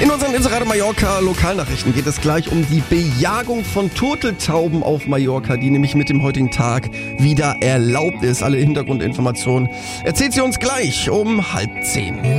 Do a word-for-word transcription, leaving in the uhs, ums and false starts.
In unseren Inserate Mallorca Lokalnachrichten geht es gleich um die Bejagung von Turteltauben auf Mallorca, die nämlich mit dem heutigen Tag wieder erlaubt ist. Alle Hintergrundinformationen erzählt sie uns gleich um halb zehn.